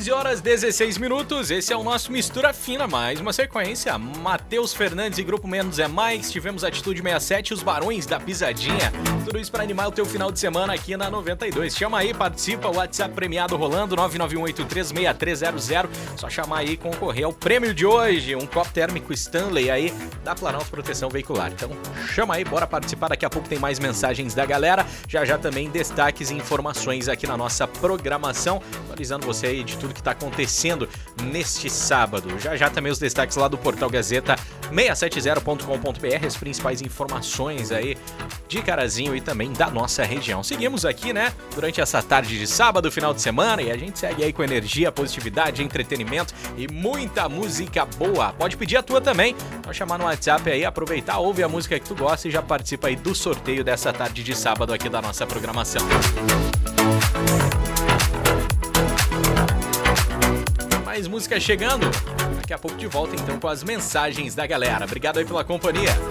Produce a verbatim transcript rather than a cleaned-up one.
onze horas e dezesseis minutos, esse é o nosso Mistura Fina, mais uma sequência. Matheus Fernandes e Grupo Menos é Mais, tivemos Atitude sessenta e sete e os Barões da Pisadinha. Tudo isso para animar o teu final de semana aqui na noventa e dois. Chama aí, participa, o WhatsApp premiado rolando, nove nove um oito três seis três zero zero. Só chamar aí e concorrer ao prêmio de hoje, um copo térmico Stanley aí da Planalto Proteção Veicular. Então chama aí, bora participar, daqui a pouco tem mais mensagens da galera. Já já também destaques e informações aqui na nossa programação, atualizando você aí de tudo que está acontecendo neste sábado. Já já também os destaques lá do portal Gazeta seiscentos e setenta ponto com ponto br, as principais informações aí de Carazinho e também da nossa região. Seguimos aqui, né, durante essa tarde de sábado, final de semana, e a gente segue aí com energia, positividade, entretenimento e muita música boa. Pode pedir a tua também, só chamar no WhatsApp aí, aproveitar, ouve a música que tu gosta e já participa aí do sorteio dessa tarde de sábado aqui da nossa programação. Mais música chegando, daqui a pouco de volta então com as mensagens da galera. Obrigado aí pela companhia.